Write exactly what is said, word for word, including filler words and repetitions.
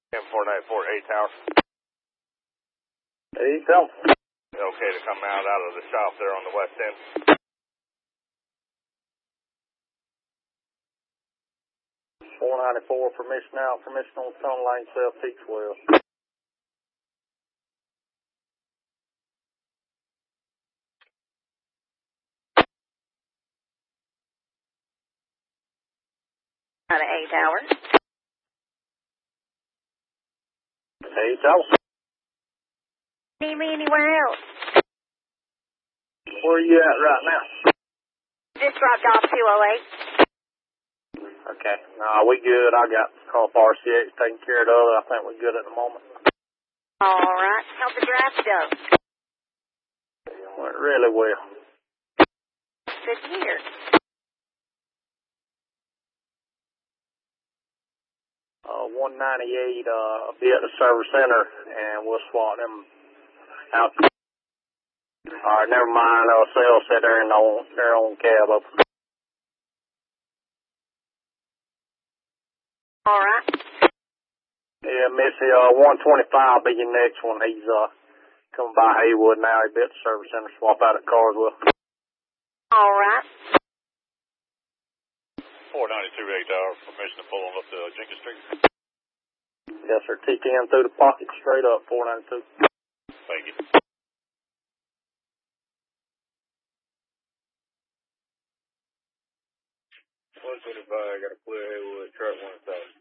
M four nine four, eight tower. eight tower. Okay to come out out of the shop there on the west end. four ninety-four, permission out, permission on tunnel lane, self peak twelve. Out of A tower. eight tower. Need me anywhere else? Where are you at right now? Just dropped off two oh eight. Okay, nah, we good. I got call R C X taking care of the other. I think we're good at the moment. All right. How'd the draft go? Went really well. Good to hear. Uh, one ninety-eight, uh, be at the service center, and we'll swap them out. Alright, never mind. Uh, sales said they're in their own, their own cab up. All right. Yeah, Missy, uh, one twenty-five be your next one. He's, uh, coming by Haywood now. He be at the service center, swap out at Carswell. All right. four ninety-two, eight tower, permission to pull on up to Jenkins Street. Yes, sir. T ten through the pocket, straight up, four ninety-two. Thank you. one twenty-five, got a clear Haywood, truck one thousand.